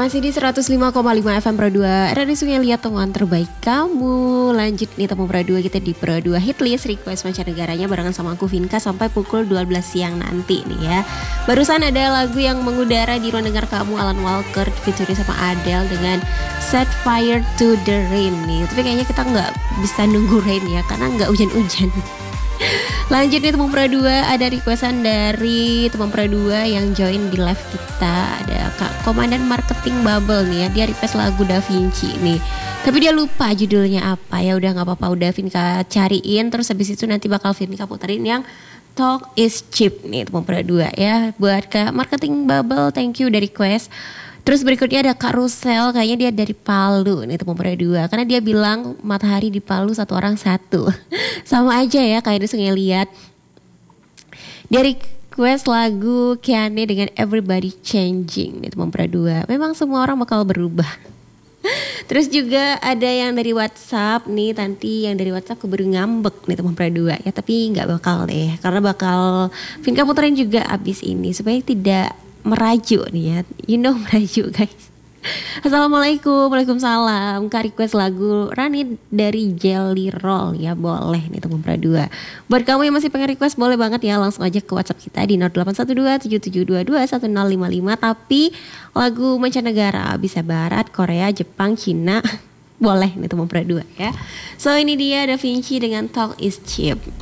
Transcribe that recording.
Masih di 105,5 FM Pro 2 Radio Sungai Liat, temuan terbaik kamu. Lanjut nih Temu Pro 2, kita di Pro 2 Hitlist Request Mancanegaranya barengan sama aku Vinka sampai pukul 12 siang nanti nih ya. Barusan ada lagu yang mengudara di ruang dengar kamu, Alan Walker featuring sama Adele dengan Set Fire to the Rain nih. Tapi kayaknya kita gak bisa nunggu rain ya, karena gak hujan-hujan. Lanjut nih Temu Pro 2, ada requestan dari Temu Pro 2 yang join di live kita. Ada Kak Komandan Marketing Bubble nih ya, dia request lagu Da Vinci nih. Tapi dia lupa judulnya apa, ya udah gak apa-apa, udah Vinka cariin. Terus habis itu nanti bakal Vinka puterin yang Talk is Cheap nih Temu Pro 2 ya. Buat Kak Marketing Bubble, thank you udah request. Terus berikutnya ada Kak Rusel, kayaknya dia dari Palu nih Temu Pro 2. Karena dia bilang matahari di Palu satu orang satu. Sama aja ya kayak di Sungai Liat. Dia request lagu Kiane dengan Everybody Changing nih Temu Pro 2. Memang semua orang bakal berubah. Terus juga ada yang dari WhatsApp nih, nanti yang dari WhatsApp keburu ngambek nih Temu Pro 2 ya. Tapi gak bakal deh, karena bakal Vinka puterin juga abis ini supaya tidak merajuk nih ya, you know merajuk guys. Assalamualaikum, waalaikumsalam. Kak request lagu Rani dari Jelly Roll ya, boleh nih Temu Pro 2. Buat kamu yang masih pengen request boleh banget ya, langsung aja ke WhatsApp kita di 081277221055. Tapi lagu mancanegara bisa Barat, Korea, Jepang, Cina boleh nih Temu Pro 2 ya. So ini dia Da Vinci dengan Talk is Cheap.